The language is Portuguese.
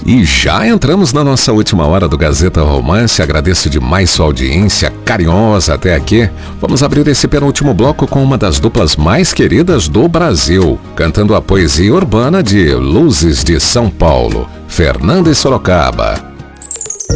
E já entramos na nossa última hora do Gazeta Romance. Agradeço demais sua audiência carinhosa até aqui. Vamos abrir esse penúltimo bloco com uma das duplas mais queridas do Brasil, cantando a poesia urbana de Luzes de São Paulo, Fernanda e Sorocaba.